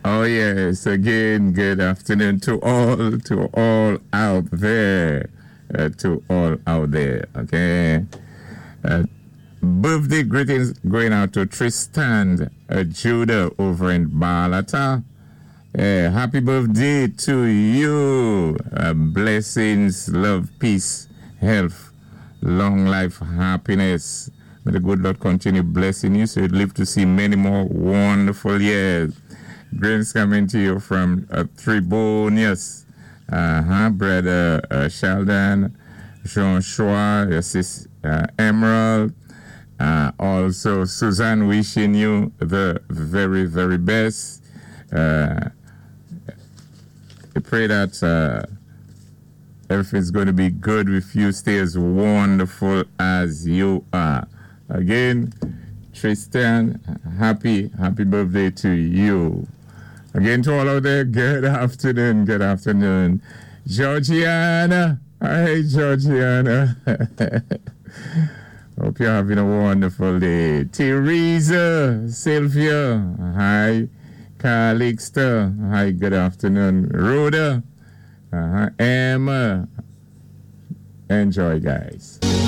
Oh yes, again, good afternoon to all out there, okay. Uh, Birthday greetings going out to Tristan Judah over in Balata. Happy birthday to you. Blessings, love, peace, health, long life, happiness. May the good Lord continue blessing you so you live to see many more wonderful years. Greetings coming to you from Tribonius. Brother Sheldon, Jean Chua, your sis Emerald. Also, Suzanne, wishing you the very, very best. I pray that everything's going to be good with you. Stay as wonderful as you are. Again, Tristan, happy birthday to you. Again, to all out there, good afternoon, good afternoon. Georgiana, hi, Georgiana. Hope you're having a wonderful day. Teresa, Sylvia, hi. Calixta, hi, good afternoon. Rhoda, Emma, enjoy, guys.